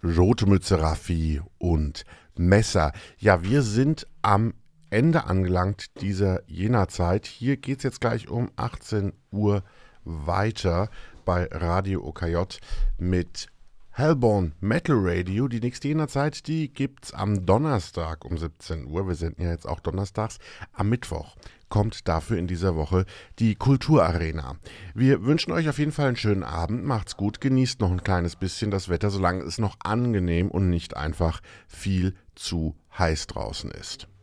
Rote Mütze Raffi und Messer. Ja, wir sind am Ende angelangt dieser Jena-Zeit. Hier geht es jetzt gleich um 18 Uhr weiter bei Radio OKJ mit Hellborn Metal Radio. Die nächste Jena-Zeit, die gibt's am Donnerstag um 17 Uhr. Wir senden ja jetzt auch donnerstags. Am Mittwoch kommt dafür in dieser Woche die Kulturarena. Wir wünschen euch auf jeden Fall einen schönen Abend. Macht's gut, genießt noch ein kleines bisschen das Wetter, solange es noch angenehm und nicht einfach viel zu heiß draußen ist.